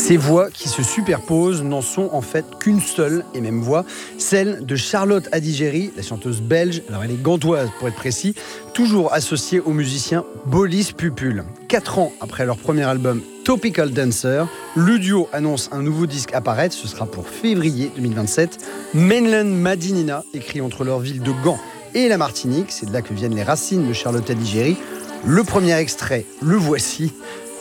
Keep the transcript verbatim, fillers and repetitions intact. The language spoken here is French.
Ces voix qui se superposent n'en sont en fait qu'une seule et même voix, celle de Charlotte Adigéry, la chanteuse belge, alors elle est gantoise pour être précis, toujours associée au musicien Bolis Pupul. Quatre ans après leur premier album Topical Dancer, le duo annonce un nouveau disque apparaître, ce sera pour février deux mille vingt-sept. Mainland Madinina, écrit entre leur ville de Gand et la Martinique, c'est de là que viennent les racines de Charlotte Adigéry. Le premier extrait, le voici.